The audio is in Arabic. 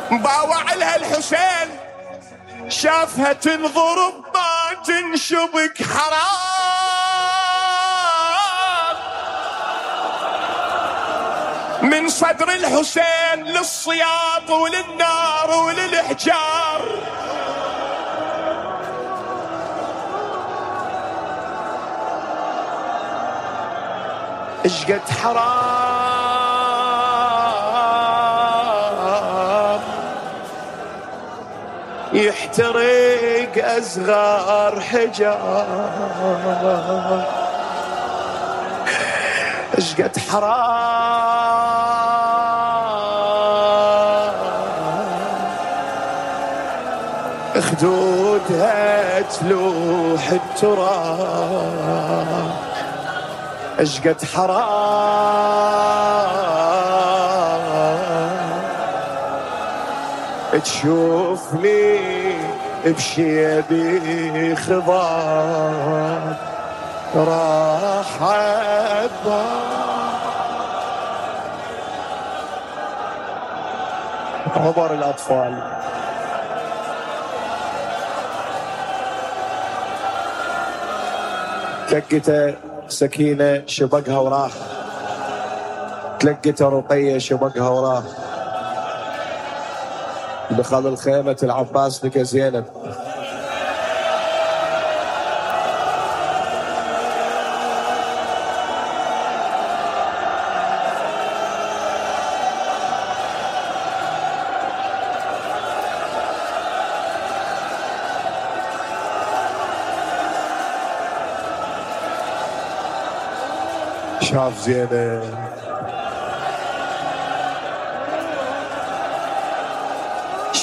باوع لها الحسين، شافها تنضرب ما تنشبك حرام، من صدر الحسين للصياط وللنار وللحجار. اشقد حرام يحترق أصغر حجار، اشقد حرام خدودها تلوح التراب، اشقد حرام تشوفني بشيبي خضار راح عبر الأطفال. تلقته سكينة شبقها وراح، تلقته رقية شبقها وراح، دخل الخيمة العباس لك زينب. شاف زينب